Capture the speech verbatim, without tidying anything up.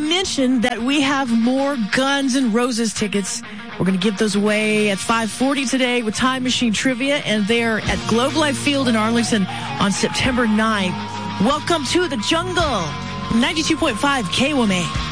mention that we have more Guns N' Roses tickets. We're going to give those away at five forty today with Time Machine Trivia, and they're at Globe Life Field in Arlington on September ninth. Welcome to the jungle. ninety-two point five K W M A.